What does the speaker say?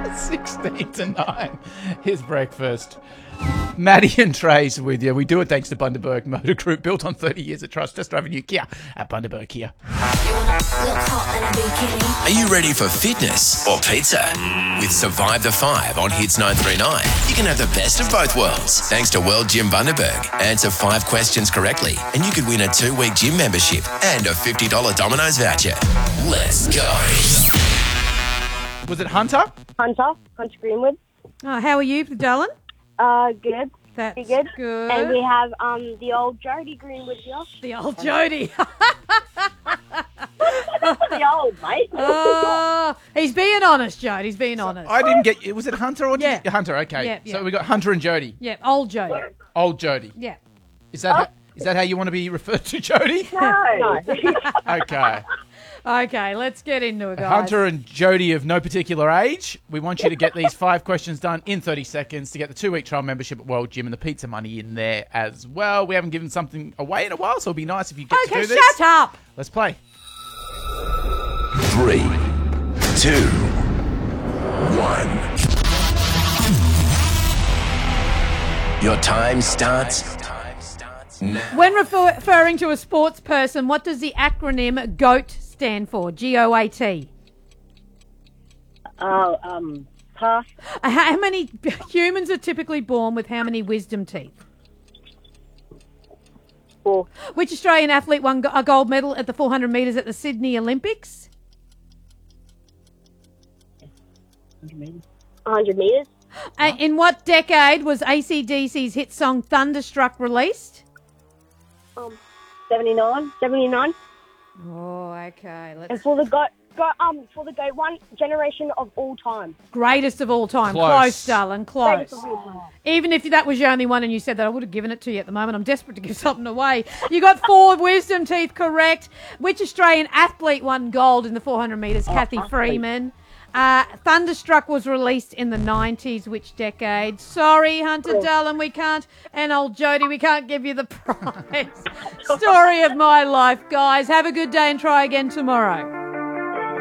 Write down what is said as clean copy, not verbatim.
16 to 9. Here's breakfast. Maddie and Trace with you. We do it thanks to Bundaberg Motor Group, built on 30 years of trust. Just drive a new Kia at Bundaberg Kia. Are you ready for fitness or pizza? With Survive the 5 on Hits 939, you can have the best of both worlds. Thanks to World Gym Bundaberg. Answer 5 questions correctly and you could win a 2-week gym membership and a $50 Domino's voucher. Let's go. Was it Hunter? Hunter Greenwood. Oh, how are you, darling? Good. That's Pretty good. good. And we have the old Jody Greenwood here. The old Jody. The old mate. Oh, he's being honest, Jody. He's being honest. I didn't get... Was it Hunter or... Yeah. Hunter, okay. Yeah, yeah. So we got Hunter and Jody. Yeah, old Jody. Old Jody. Yeah. Is that how you want to be referred to, Jody? No. Okay. Okay, let's get into it, guys. Hunter and Jody of no particular age. We want you to get these 5 questions done in 30 seconds to get the 2-week trial membership at World Gym and the pizza money in there as well. We haven't given something away in a while, so it'll be nice if you get to do this. Shut up. Let's play. 3, 2, 1. Your time starts now. When referring to a sports person, what does the acronym GOAT stand for? GOAT. Pass. How many humans are typically born with how many wisdom teeth? 4. Which Australian athlete won a gold medal at the 400 metres at the Sydney Olympics? 100 metres. In what decade was AC/DC's hit song Thunderstruck released? 79. Oh, okay. And for the GOAT, one generation of all time. Greatest of all time. Close, darling. Close. Greatest of all time. Even if that was your only one and you said that, I would have given it to you at the moment. I'm desperate to give something away. You got 4 wisdom teeth correct. Which Australian athlete won gold in the 400 metres? Kathy Freeman. Thunderstruck was released in the 90s. Which decade? Sorry, Hunter Darling, we can't. And old Jody, we can't give you the prize. Story of my life, guys. Have a good day and try again tomorrow.